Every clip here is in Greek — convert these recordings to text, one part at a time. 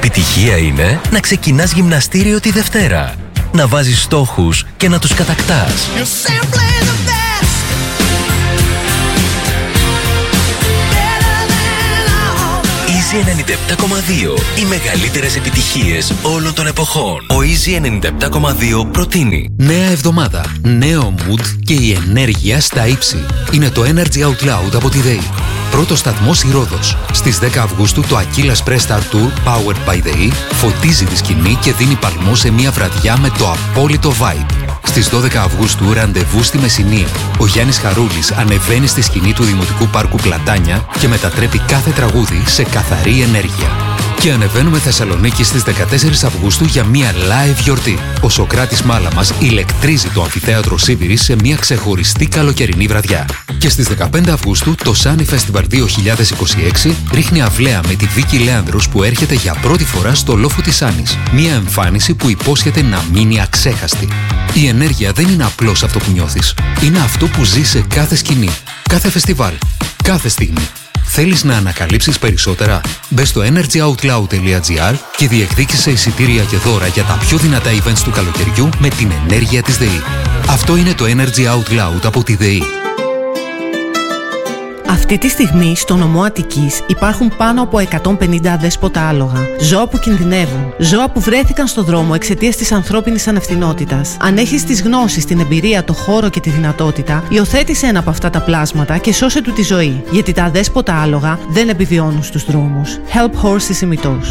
Επιτυχία είναι να ξεκινάς γυμναστήριο τη Δευτέρα, να βάζεις στόχους και να τους κατακτάς. Easy 97,2. Οι μεγαλύτερες επιτυχίες όλων των εποχών. Ο Easy 97,2 προτείνει νέα εβδομάδα, νέο mood και η ενέργεια στα ύψη. Είναι το Energy Out Loud από τη ΔΕΗ. Πρώτος σταθμός η Ρόδος. Στις 10 Αυγούστου το Achilles Press Star Tour Powered by ΔΕΗ φωτίζει τη σκηνή και δίνει παλμό σε μια βραδιά με το απόλυτο vibe. Στις 12 Αυγούστου ραντεβού στη Μεσσηνία. Ο Γιάννης Χαρούλης ανεβαίνει στη σκηνή του Δημοτικού Πάρκου Πλατάνια και μετατρέπει κάθε τραγούδι σε καθαρή ενέργεια. Και ανεβαίνουμε Θεσσαλονίκη στις 14 Αυγούστου για μια live γιορτή. Ο Σωκράτης Μάλαμας ηλεκτρίζει το αμφιθέατρο Σίβηρης σε μια ξεχωριστή καλοκαιρινή βραδιά. Και στις 15 Αυγούστου το Sunny Festival 2026 ρίχνει αυλαία με τη Βίκη Λέανδρος που έρχεται για πρώτη φορά στο λόφο της Άνης. Μια εμφάνιση που υπόσχεται να μείνει αξέχαστη. Η ενέργεια δεν είναι απλώς αυτό που νιώθεις. Είναι αυτό που ζεις σε κάθε σκηνή, κάθε φεστιβάλ, κάθε στιγμή. Θέλεις να ανακαλύψεις περισσότερα? Μπες στο energyoutloud.gr και διεκδίκησε εισιτήρια και δώρα για τα πιο δυνατά events του καλοκαιριού με την ενέργεια της ΔΕΗ. Αυτό είναι το Energy Out Loud από τη ΔΕΗ. Αυτή τη στιγμή στο νομό Αττικής υπάρχουν πάνω από 150 αδέσποτα άλογα. Ζώα που κινδυνεύουν. Ζώα που βρέθηκαν στο δρόμο εξαιτίας της ανθρώπινης ανευθυνότητας. Αν έχεις τις γνώσεις, την εμπειρία, το χώρο και τη δυνατότητα, υιοθέτησε ένα από αυτά τα πλάσματα και σώσε του τη ζωή. Γιατί τα αδέσποτα άλογα δεν επιβιώνουν στους δρόμους. Help Horses ημιτός.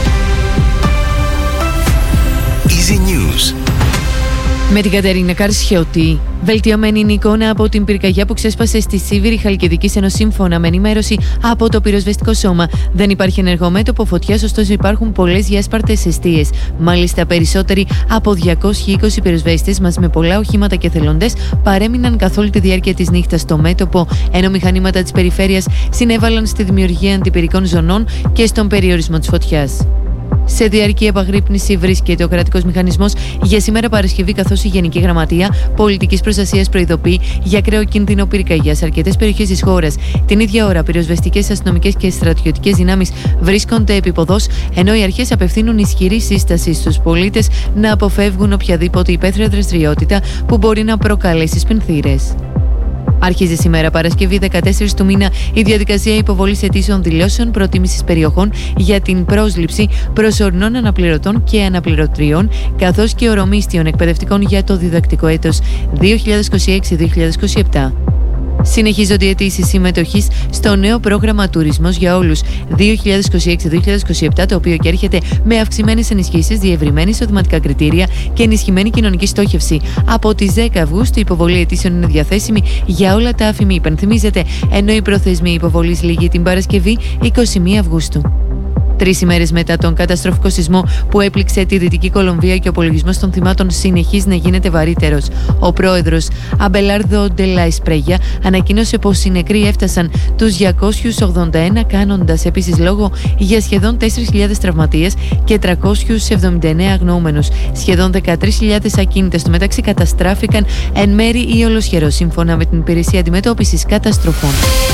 Easy News. Με την Κατερίνα Καρσιώτη. Βελτιωμένη είναι η εικόνα από την πυρκαγιά που ξέσπασε στη Σίβηρη Χαλκιδικής, ενώ σύμφωνα με ενημέρωση από το πυροσβεστικό σώμα δεν υπάρχει ενεργό μέτωπο φωτιάς, ωστόσο υπάρχουν πολλές διάσπαρτες εστίες. Μάλιστα, περισσότεροι από 220 πυροσβέστες μαζί με πολλά οχήματα και εθελοντές παρέμειναν καθ' όλη τη διάρκεια της νύχτας στο μέτωπο, ενώ μηχανήματα της περιφέρειας συνέβαλαν στη δημιουργία αντιπυρικών ζωνών και στον περιορισμό της φωτιάς. Σε διαρκή επαγρύπνηση βρίσκεται ο κρατικός μηχανισμός για σήμερα Παρασκευή, καθώς η Γενική Γραμματεία Πολιτικής Προστασίας προειδοποιεί για ακραίο κίνδυνο πυρκαγιάς σε αρκετές περιοχές της χώρας. Την ίδια ώρα, πυροσβεστικές, αστυνομικές και στρατιωτικές δυνάμεις βρίσκονται επίποδος, ενώ οι αρχές απευθύνουν ισχυρή σύσταση στους πολίτες να αποφεύγουν οποιαδήποτε υπαίθρια δραστηριότητα που μπορεί να προκαλέσει σπινθήρες. Αρχίζει σήμερα Παρασκευή 14 του μήνα η διαδικασία υποβολής αιτήσεων δηλώσεων προτίμησης περιοχών για την πρόσληψη προσωρινών αναπληρωτών και αναπληρωτριών, καθώς και ορομίστιων εκπαιδευτικών για το διδακτικό έτος 2026-2027. Συνεχίζονται οι αιτήσεις συμμετοχής στο νέο πρόγραμμα Τουρισμός για Όλους 2026-2027, το οποίο και έρχεται με αυξημένες ενισχύσεις, διευρυμένη εισοδηματικά κριτήρια και ενισχυμένη κοινωνική στόχευση. Από τις 10 Αυγούστου η υποβολή αιτήσεων είναι διαθέσιμη για όλα τα ΑΦΜΗ. Υπενθυμίζεται, ενώ η προθεσμία υποβολής λήγει την Παρασκευή 21 Αυγούστου. 3 ημέρες μετά τον καταστροφικό σεισμό που έπληξε τη Δυτική Κολομβία και ο απολογισμός των θυμάτων συνεχίζει να γίνεται βαρύτερος. Ο πρόεδρος Αμπελάρδο ντε λα Εσπρέγια ανακοίνωσε πως οι νεκροί έφτασαν τους 281, κάνοντας επίσης λόγο για σχεδόν 4.000 τραυματίες και 379 αγνοούμενους. Σχεδόν 13.000 ακίνητες στο μεταξύ καταστράφηκαν εν μέρη ή ολοσχερός, σύμφωνα με την Υπηρεσία Αντιμετώπισης Καταστροφών.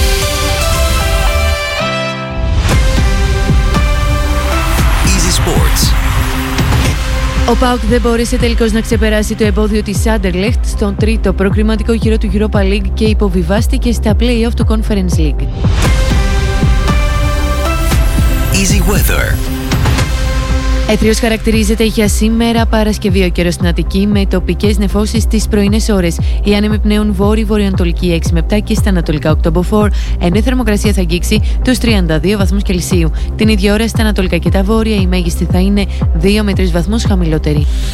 Ο ΠΑΟΚ δεν μπόρεσε τελικώς να ξεπεράσει το εμπόδιο της Άντερλεχτ στον τρίτο προκριματικό γύρο του Europa League και υποβιβάστηκε στα play-off του Conference League. Easy Weather. Έθριος χαρακτηρίζεται για σήμερα Παρασκευή ο καιρός στην Αττική με τοπικές νεφώσεις τις πρωινές ώρες. Οι άνεμοι πνέουν βόρειο-βορειοανατολική 6 με 7 και στα ανατολικά 8 μποφόρ, ενώ η θερμοκρασία θα αγγίξει τους 32 βαθμούς Κελσίου. Την ίδια ώρα στα ανατολικά και τα βόρεια η μέγιστη θα είναι 2 με 3 βαθμούς χαμηλότερη.